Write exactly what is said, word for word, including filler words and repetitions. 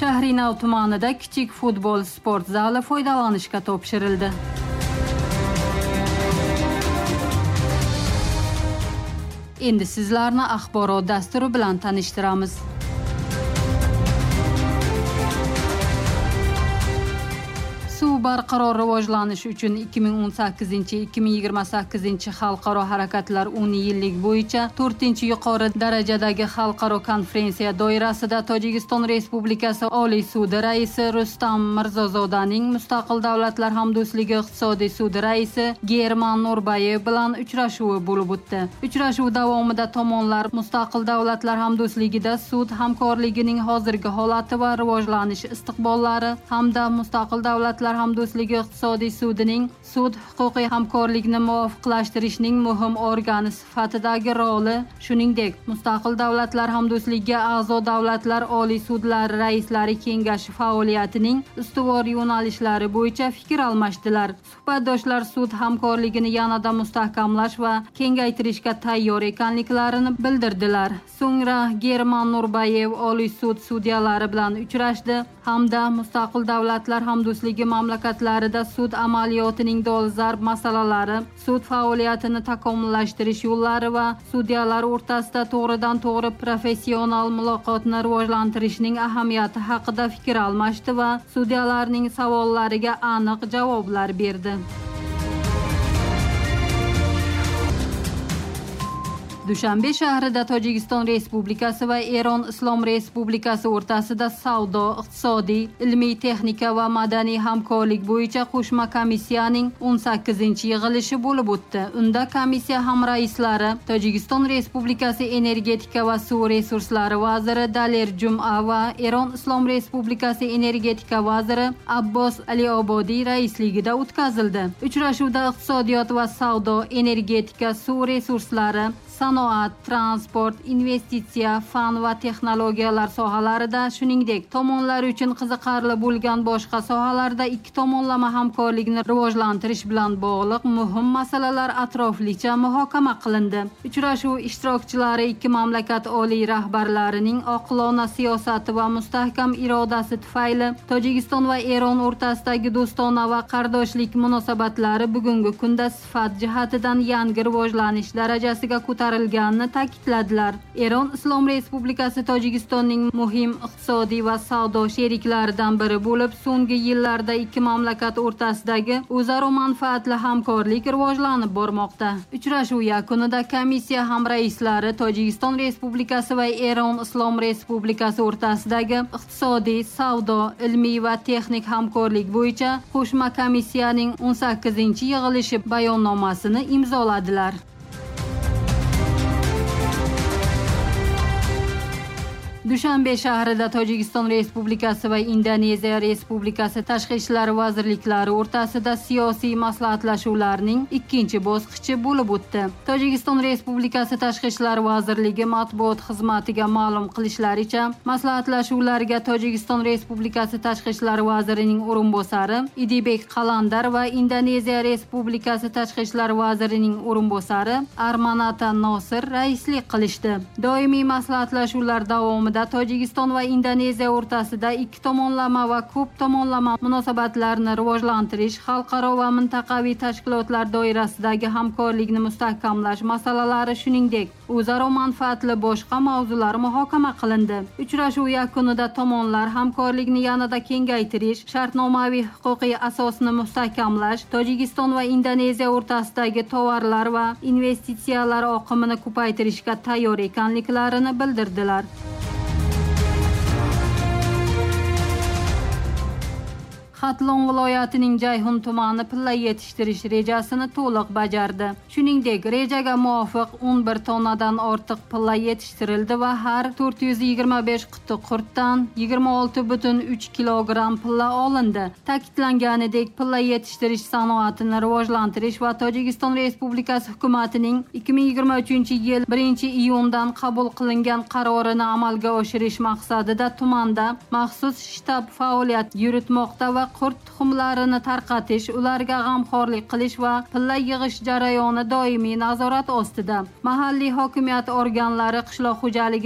Shahrinov tumanida kichik futbol sport zali foydalanishga topshirildi. Endi sizlarni axborot dasturi bilan tanishtiramiz. Suv barqaror rivojlanish uchun ikki ming o'n sakkizinchi - ikki ming yigirma sakkizinchi xalqaro harakatlar o'n yillik bo'yicha to'rtinchi yuqori darajadagi xalqaro konferensiya doirasida Tojikiston Respublikasi Oliy sudi raisi Rustam Mirzozodaning Mustaqil davlatlar hamdo'stligi iqtisodiy sudi raisi German Norbayev bilan uchrashuvi bo'lib o'tdi. Uchrashuv davomida tomonlar Mustaqil davlatlar hamdo'stligida sud hamkorligining hozirgi holati va rivojlanish istiqbollari hamda Mustaqil davlatlar hamdo'stligi iqtisodiy sudining sud huquqiy hamkorlikni muvofiqlashtirishning muhim organi sifatidagi roli, shuningdek, Mustaqil davlatlar hamdo'stligiga a'zo davlatlar oliy sudlari raislari kengashi faoliyatining ustuvor yo'nalishlari bo'yicha fikr almashdilar. Suhbatdoshlar sud hamkorligini yanada mustahkamlash va kengaytirishga tayyor ekanliklarini bildirdilar. So'ngra German Norbayev Oliy sud sudyalari bilan uchrashdi hamda Mustaqil davlatlar hamdo'stligi mamlakatlarida sud amaliyotining dolzarb masalalari, sud faoliyatini takomillashtirish yo'llari va sudyalar o'rtasida to'g'ridan to'g'ri professional muloqotni rivojlantirishning ahamiyati haqida fikr almashdi va sudyalarning savollariga aniq javoblar berdi. Dushanbe shahrida Tojikiston Respublikasi va Eron Islom Respublikasi o'rtasida savdo, iqtisodiy, ilmiy, texnika va madaniy hamkorlik bo'yicha qo'shma komissiyaning o'n sakkizinchi yig'ilishi bo'lib o'tdi. Unda komissiya hamraislari Tojikiston Respublikasi energetika va suv resurslari vaziri Daler Jum'a va Eron Islom Respublikasi energetika vaziri Abbos Aliobodiy raisligida o'tkazildi. Uchrashuvda iqtisodiyot va savdo, energetika, suv resurslari, sanoat, transport, investitsiya, fan va texnologiyalar sohalarida, shuningdek, tomonlar uchun qiziqarli bo'lgan boshqa sohalarda ikki tomonlama hamkorlikni rivojlantirish bilan bog'liq muhim masalalar atroflicha muhokama qilindi. Uchrashuv ishtirokchilari ikki mamlakat oliy rahbarlarining oqilona siyosati va mustahkam irodasi tufayli Tojikiston va Eron o'rtasidagi do'stona va qardoshlik munosabatlari bugungi kunda sifat jihatidan yangi rivojlanish darajasiga ko'tarilganini ta'kidladilar. Eron Islom Respublikasi Tojikistonning muhim iqtisodiy va savdo sheriklaridan biri bo'lib, so'nggi yillarda ikki mamlakat o'rtasidagi o'zaro manfaatli hamkorlik rivojlanib bormoqda. Uchrashuv yakunida komissiya hamraislari Tojikiston Respublikasi va Eron Islom Respublikasi o'rtasidagi iqtisodiy, savdo, ilmiy va texnik hamkorlik bo'yicha qo'shma komissiyaning o'n sakkizinchi yig'ilishi bayonnomasini imzoladilar. Dushanbe shahrida Tojikiston Respublikasi va Indoneziya Respublikasi tashqi ishlar vazirliklari o'rtasida siyosiy maslahatlashuvlarning ikkinchi bosqichi bo'lib o'tdi. Tojikiston Respublikasi tashqi ishlar vazirligi matbuot xizmatiga ma'lum qilishlaricha, maslahatlashuvlarga Tojikiston Respublikasi tashqi ishlar vazirining o'rinbosari Idibek Qalandar va Indoneziya Respublikasi tashqi ishlar vazirining o'rinbosari Armanata Nosir raislik qilishdi. Doimiy maslahatlashuvlar davomida Tojikiston va Indoneziya o'rtasida ikki tomonlama va ko'p tomonlama munosabatlarni rivojlantirish, xalqaro va mintaqaviy tashkilotlar doirasidagi hamkorlikni mustahkamlash masalalari, shuningdek, o'zaro manfaatli boshqa mavzular muhokama qilindi. Uchrashuv yakunida tomonlar hamkorlikni yanada kengaytirish, shartnomaviy huquqiy asosni mustahkamlash, Tojikiston va Indoneziya o'rtasidagi tovarlar va investitsiyalar oqimini ko'paytirishga tayyor ekanliklarini bildirdilar. Xatlon viloyatining Jayhun tumani pilla yetishtirish rejasini to'liq bajardi. Shuningdek, rejaga muvofiq o'n bir tonnadan ortiq pilla yetishtirildi va har to'rt yuz yigirma besh quti qurtdan yigirma olti butun uch kilogramm pilla olindi. Ta'kidlanganidek, pilla yetishtirish sanoatini rivojlantirish va Tojikiston Respublikasi hukumatining ikki ming yigirma uchinchi yil birinchi iyundan qabul qilingan qarorini amalga oshirish maqsadida tumanda maxsus shtab faoliyat yuritmoqda va qurt tuxumlarini tarqatish, ularga g'amxo'rlik qilish va pilla yig'ish jarayoni doimiy nazorat ostida. Mahalliy hokimiyat organlari, qishloq xo'jaligi